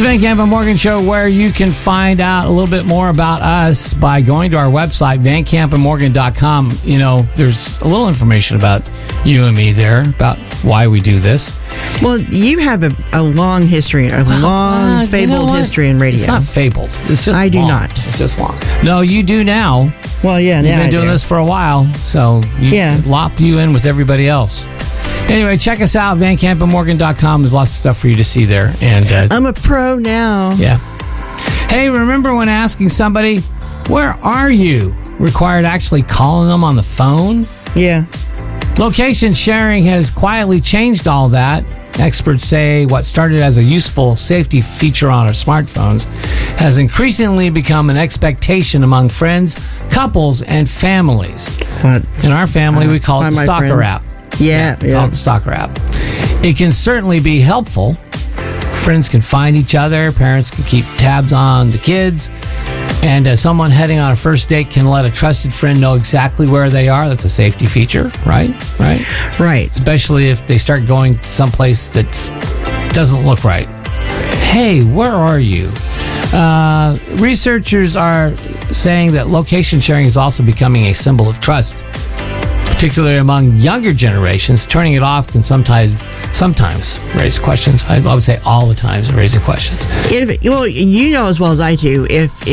the Van Camp and Morgan Show, where you can find out a little bit more about us by going to our website, vancampandmorgan.com. You know, there's a little information about you and me there, about why we do this. Well, you have a long history, fabled history in radio. It's not fabled. It's just I do long. not. It's just long. No, you do now. Well, yeah, You've been doing this for a while, so you lop you in with everybody else. Anyway, check us out, vancampandmorgan.com. There's lots of stuff for you to see there. And I'm a pro now. Yeah. Hey, remember when asking somebody, where are you, required actually calling them on the phone? Yeah. Location sharing has quietly changed all that. Experts say what started as a useful safety feature on our smartphones has increasingly become an expectation among friends, couples, and families. What? In our family, we call it Stalker app. Yeah. Call it Stalker app. It can certainly be helpful. Friends can find each other. Parents can keep tabs on the kids. And someone heading on a first date can let a trusted friend know exactly where they are. That's a safety feature, right? Right. Especially if they start going someplace that doesn't look right. Hey, where are you? Researchers are saying that location sharing is also becoming a symbol of trust, particularly among younger generations. Turning it off can sometimes raise questions. I would say all the times it raises questions. Well, you know as well as I do,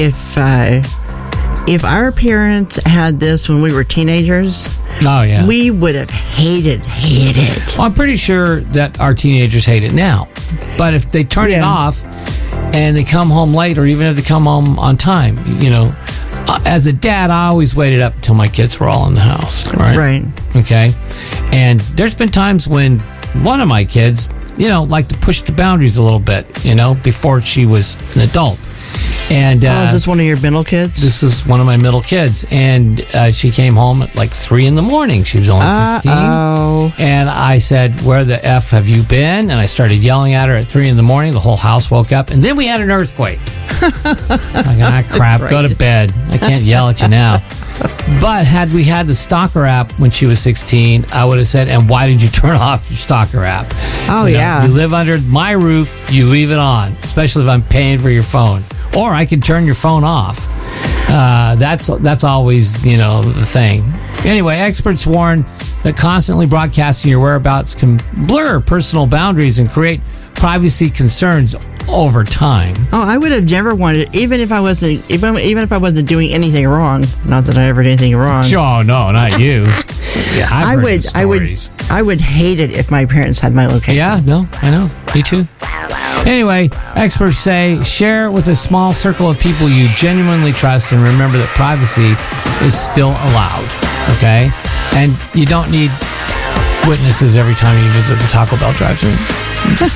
if our parents had this when we were teenagers, we would have hated it. Well, I'm pretty sure that our teenagers hate it now. But if they turn it off and they come home late, or even if they come home on time, you know, as a dad, I always waited up until my kids were all in the house. Right. Okay. And there's been times when one of my kids, you know, liked to push the boundaries a little bit, you know, before she was an adult. And is this one of your middle kids? This is one of my middle kids. And she came home at like 3 a.m. She was only 16. And I said, where the F have you been? And I started yelling at her at 3 a.m. The whole house woke up. And then we had an earthquake. Like, crap, go to bed. I can't yell at you now. But had we had the Stalker app when she was 16, I would have said, and why did you turn off your Stalker app? You live under my roof, you leave it on, especially if I'm paying for your phone. Or I can turn your phone off. That's always, you know, the thing. Anyway, experts warn that constantly broadcasting your whereabouts can blur personal boundaries and create privacy concerns over time. Oh, I would have never wanted, even if I wasn't doing anything wrong. Not that I ever did anything wrong. Oh no, not you. I would hate it if my parents had my location. Yeah, no, I know. Me too. Anyway, experts say share with a small circle of people you genuinely trust, and remember that privacy is still allowed. Okay, and you don't need witnesses every time you visit the Taco Bell drive-thru.